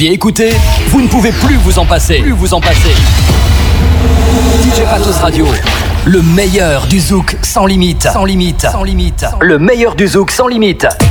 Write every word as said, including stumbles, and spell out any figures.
Et écoutez, vous ne pouvez plus vous en passer. Plus vous en passer. D J Patos Radio, le meilleur du zouk sans limite. Sans limite. Sans limite. Le meilleur du zouk sans limite.